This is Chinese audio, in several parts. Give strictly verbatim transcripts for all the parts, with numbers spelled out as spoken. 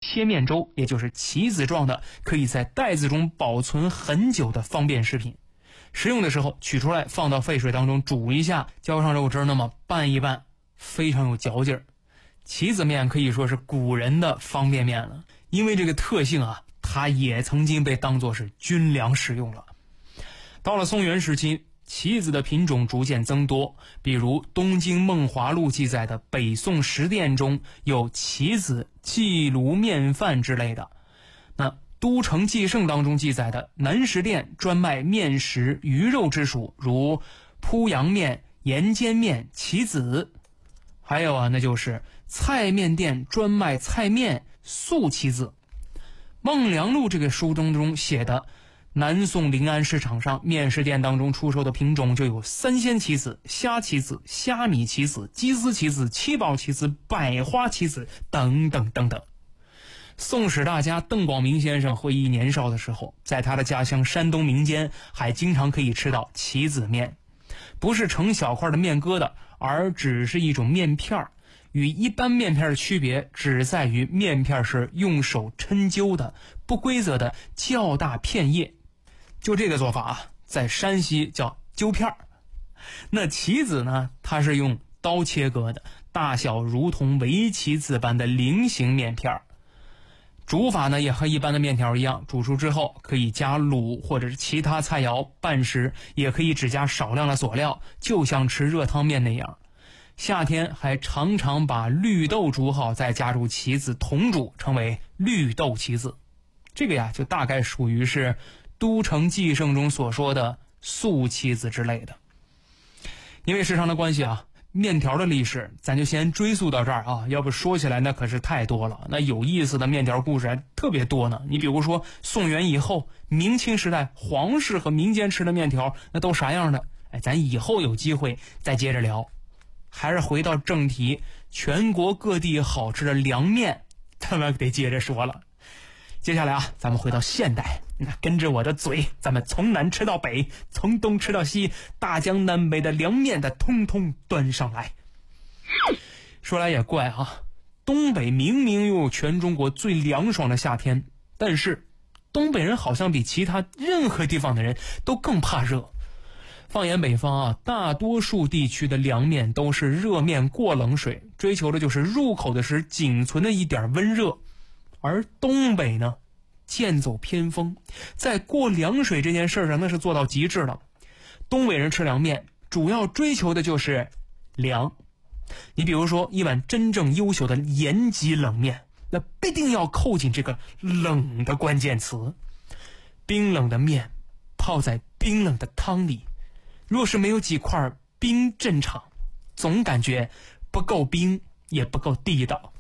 切面粥，也就是棋子状的，可以在袋子中保存很久的方便食品。食用的时候取出来放到沸水当中煮一下，浇上肉汁，那么拌一拌，非常有嚼劲儿。棋子面可以说是古人的方便面了，因为这个特性啊，它也曾经被当作是军粮使用了。到了宋元时期，棋子的品种逐渐增多，比如《东京梦华录》记载的北宋十店中有棋子、荠炉面饭之类的。那《都城纪胜》当中记载的南食店专卖面食、鱼肉之属，如铺阳面、盐煎面、棋子。还有啊，那就是菜面店专卖菜面、素棋子。《孟良录》这个书中中写的南宋临安市场上面食店当中出售的品种就有三鲜棋子、虾棋子、虾米棋子、鸡丝棋子、七宝棋子、百花棋子等等等等。宋史大家邓广明先生回忆年少的时候，在他的家乡山东民间还经常可以吃到棋子面，不是成小块的面疙瘩，而只是一种面片儿。与一般面片的区别只在于面片是用手抻揪的不规则的较大片叶，就这个做法啊，在山西叫揪片儿。那棋子呢，它是用刀切割的，大小如同围棋子般的菱形面片儿。煮法呢也和一般的面条一样，煮熟之后可以加卤或者是其他菜肴拌食，也可以只加少量的佐料，就像吃热汤面那样。夏天还常常把绿豆煮好，再加入棋子同煮，称为绿豆棋子。这个呀，就大概属于是《都城纪胜》中所说的素棋子之类的。因为时长的关系啊，面条的历史咱就先追溯到这儿啊，要不说起来那可是太多了，那有意思的面条故事还特别多呢。你比如说宋元以后，明清时代皇室和民间吃的面条那都啥样的，哎，咱以后有机会再接着聊。还是回到正题，全国各地好吃的凉面咱们得接着说了。接下来啊，咱们回到现代，那跟着我的嘴，咱们从南吃到北，从东吃到西，大江南北的凉面的通通端上来。说来也怪啊，东北明明拥有全中国最凉爽的夏天，但是东北人好像比其他任何地方的人都更怕热。放眼北方啊，大多数地区的凉面都是热面过冷水，追求的就是入口的时仅存的一点温热。而东北呢，剑走偏锋，在过凉水这件事上那是做到极致了。东北人吃凉面主要追求的就是凉。你比如说一碗真正优秀的延吉冷面，那必定要扣紧这个冷的关键词。冰冷的面泡在冰冷的汤里，若是没有几块冰镇场，总感觉不够冰也不够地道。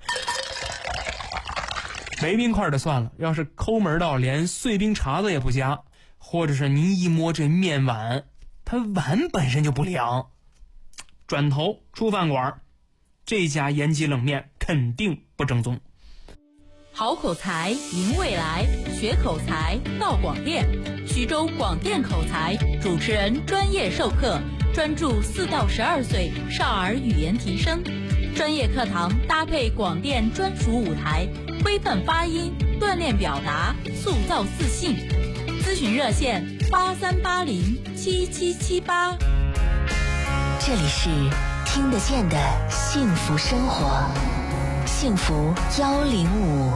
没冰块的算了，要是抠门到连碎冰碴子也不加，或者是您一摸这面碗，它碗本身就不凉。转头出饭馆，这家延吉冷面肯定不正宗。 好口才赢未来，学口才到广电。徐州广电口才主持人专业授课，专注四到十二岁少儿语言提升。专业课堂搭配广电专属舞台，规范发音，锻炼表达，塑造自信。咨询热线八三八零七七七八。 这里是听得见的幸福生活，幸福幺零五。